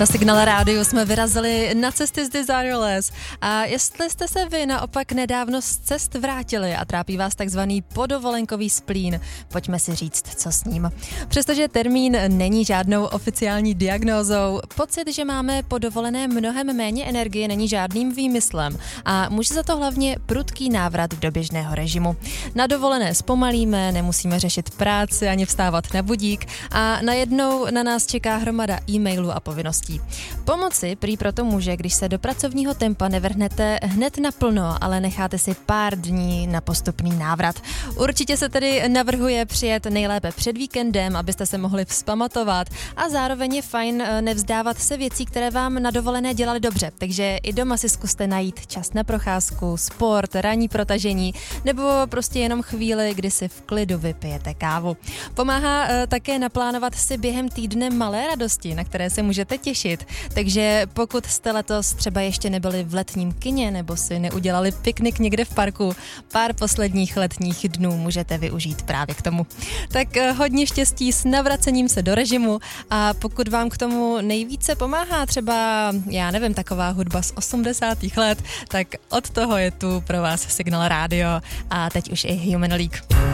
Na Signál rádiu jsme vyrazili na cesty z Desireless a jestli jste se vy naopak nedávno z cest vrátili a trápí vás takzvaný podovolenkový splín, pojďme si říct, co s ním. Přestože termín není žádnou oficiální diagnózou, pocit, že máme po dovolené mnohem méně energie, není žádným výmyslem a může za to hlavně prudký návrat do běžného režimu. Na dovolené zpomalíme, nemusíme řešit práci ani vstávat na budík a najednou na nás čeká hromada e-mailů a povinností. Pomoci prý proto může, když se do pracovního tempa nevrhnete hned naplno, ale necháte si pár dní na postupný návrat. Určitě se tedy navrhuje přijet nejlépe před víkendem, abyste se mohli vzpamatovat a zároveň je fajn nevzdávat se věcí, které vám na dovolené dělaly dobře. Takže i doma si zkuste najít čas na procházku, sport, ranní protažení nebo prostě jenom chvíli, kdy si v klidu vypijete kávu. Pomáhá také naplánovat si během týdne malé radosti, na které se můžete těšit. Takže pokud jste letos třeba ještě nebyli v letním kině nebo si neudělali piknik někde v parku, pár posledních letních dnů můžete využít právě k tomu. Tak hodně štěstí s navracením se do režimu a pokud vám k tomu nejvíce pomáhá třeba, já nevím, taková hudba z 80. let, tak od toho je tu pro vás Signál rádio a teď už i Human League.